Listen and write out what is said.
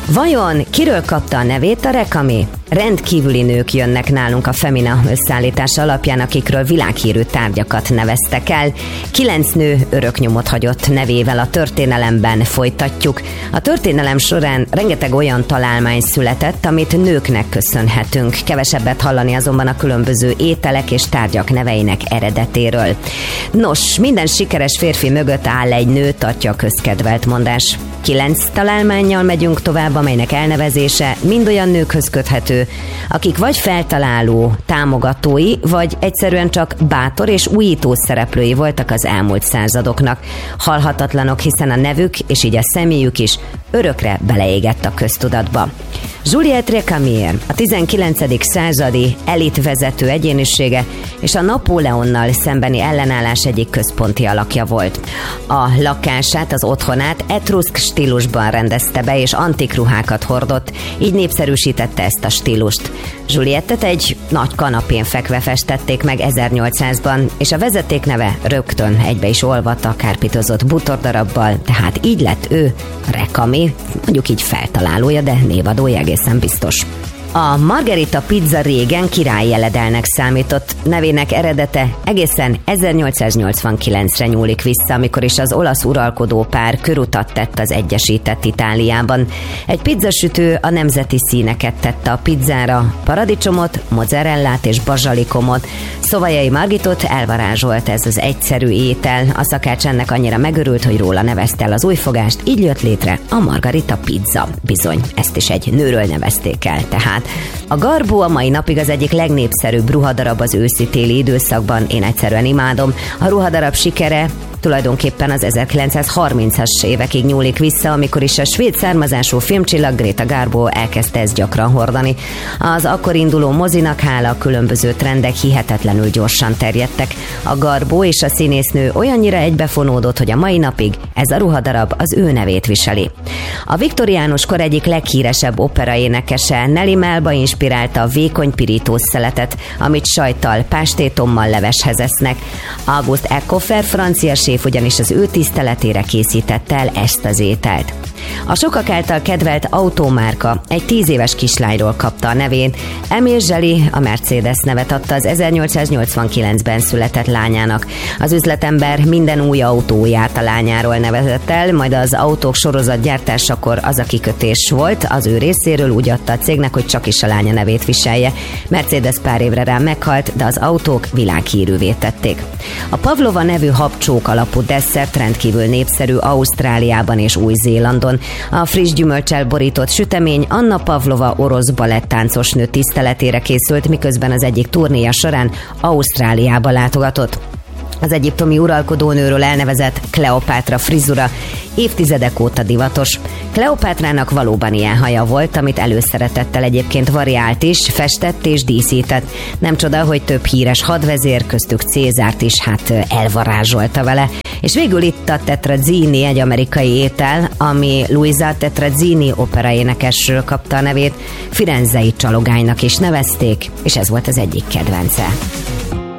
Vajon kiről kapta a nevét a Rekami? Rendkívüli nők jönnek nálunk a Femina összeállítása alapján, akikről világhírű tárgyakat neveztek el. 9 nő öröknyomot hagyott nevével a történelemben, folytatjuk. A történelem során rengeteg olyan találmány született, amit nőknek köszönhetünk. Kevesebbet hallani azonban a különböző ételek és tárgyak neveinek eredetéről. Nos, minden sikeres férfi mögött áll egy nő, tartja a közkedvelt mondás. 9 találmánnyal megyünk tovább, amelynek elnevezése mind olyan nőkhöz köthető, akik vagy feltaláló, támogatói, vagy egyszerűen csak bátor és újító szereplői voltak az elmúlt századoknak. Halhatatlanok, hiszen a nevük és így a személyük is örökre beleégett a köztudatba. Juliette Recamier a 19. századi elitvezető egyénisége és a Napóleonnal szembeni ellenállás egyik központi alakja volt. A lakását, az otthonát etruszk stílusban rendezte be, és antik ruhákat hordott, így népszerűsítette ezt a stílust. Juliettet egy nagy kanapén fekve festették meg 1800-ban, és a vezetékneve rögtön egybe is olvadt a kárpitozott bútordarabbal, tehát így lett ő Recami, mondjuk így feltalálója, de névadója egészen biztos. A Margherita pizza régen királlyeledelnek számított, nevének eredete egészen 1889-re nyúlik vissza, amikor is az olasz uralkodó pár körutat tett az egyesített Itáliában. Egy pizzasütő a nemzeti színeket tette a pizzára, paradicsomot, mozzarellát és bazsalikomot. Szovajai Margitot elvarázsolt ez az egyszerű étel, a szakács ennek annyira megörült, hogy róla nevezte el az új fogást, így jött létre a Margherita pizza. Bizony, ezt is egy nőről nevezték el, tehát. A garbó a mai napig az egyik legnépszerűbb ruhadarab az őszi-téli időszakban, én egyszerűen imádom. A ruhadarab sikere tulajdonképpen az 1930-as évekig nyúlik vissza, amikor is a svéd származású filmcsillag Greta Garbo elkezdte ezt gyakran hordani. Az akkor induló mozinak hála különböző trendek hihetetlenül gyorsan terjedtek. A Garbo és a színésznő olyannyira egybefonódott, hogy a mai napig ez a ruhadarab az ő nevét viseli. A viktoriánus kor egyik leghíresebb operaénekese Nelly Melba inspirálta a vékony pirítós szeletet, amit sajttal, pástétommal leveshez esznek. Auguste Escoffier francia séf ugyanis az ő tiszteletére készítette el ezt az ételt. A sokak által kedvelt autómárka egy 10 éves kislányról kapta a nevét. Emile Zseli a Mercedes nevet adta az 1889-ben született lányának. Az üzletember minden új autóját a lányáról nevezett el, majd az autók sorozatgyártásakor az a kikötés volt az ő részéről, úgy adta a cégnek, hogy csak is a lánya nevét viselje. Mercedes pár évre rá meghalt, de az autók világhírűvé tették. A pavlova nevű habcsók alapú desszert rendkívül népszerű Ausztráliában és Új-Zélandon. A friss gyümölccsel borított sütemény Anna Pavlova orosz balettáncosnő tiszteletére készült, miközben az egyik turnéja során Ausztráliába látogatott. Az egyiptomi uralkodónőről elnevezett Kleopátra frizura évtizedek óta divatos. Kleopátrának valóban ilyen haja volt, amit előszeretettel egyébként variált is, festett és díszített. Nem csoda, hogy több híres hadvezér, köztük Cézárt is elvarázsolta vele. És végül itt a tetrazzini, egy amerikai étel, ami Luisa Tetrazzini operaénekesről kapta a nevét, firenzei csalogánynak is nevezték, és ez volt az egyik kedvence.